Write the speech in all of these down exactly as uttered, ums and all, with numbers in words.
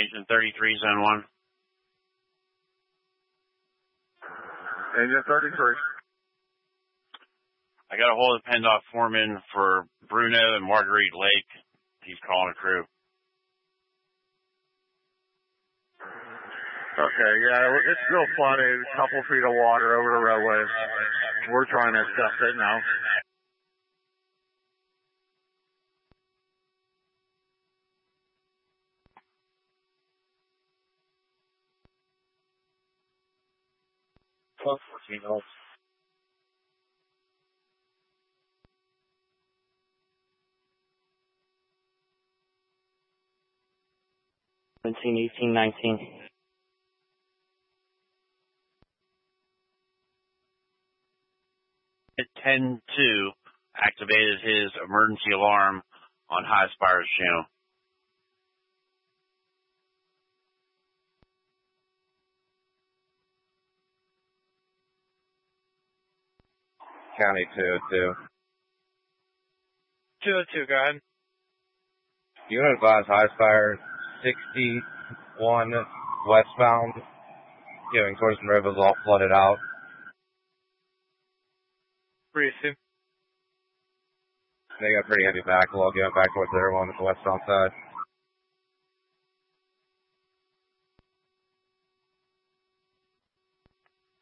Agent thirty-three, Zone one. Agent thirty-three. I got a hold of the PennDOT foreman for Bruno and Marguerite Lake. He's calling a crew. Okay, yeah, it's still flooded. A couple feet of water over the roadway. We're trying to accept it now. Plus fourteen volts. seventeen, eighteen, nineteen. At ten two, activated his emergency alarm on High Spires channel. County two oh two. two oh two, go ahead. You want to advise High Spires sixty-one westbound, going towards Monroe is all flooded out. three two. They got pretty heavy backlog going back towards their one at the westbound side.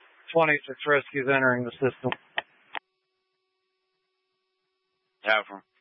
twenty-six rescues entering the system. Have from